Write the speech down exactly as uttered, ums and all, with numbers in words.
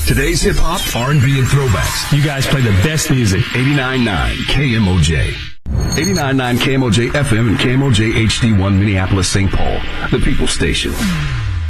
Today's hip-hop, R and B, and throwbacks. You guys play the best music. eighty-nine point nine K M O J. eighty-nine point nine K M O J F M and K M O J H D one Minneapolis, Saint Paul. The People Station.